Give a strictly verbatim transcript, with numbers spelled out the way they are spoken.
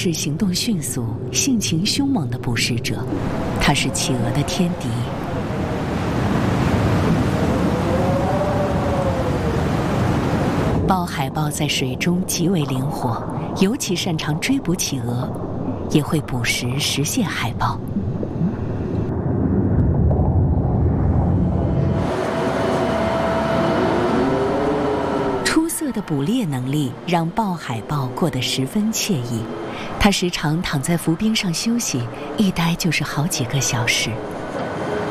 是行动迅速、性情凶猛的捕食者，它是企鹅的天敌。豹海豹在水中极为灵活，尤其擅长追捕企鹅，也会捕食食蟹海豹。出色的捕猎能力让豹海豹过得十分惬意，它时常躺在浮冰上休息，一待就是好几个小时。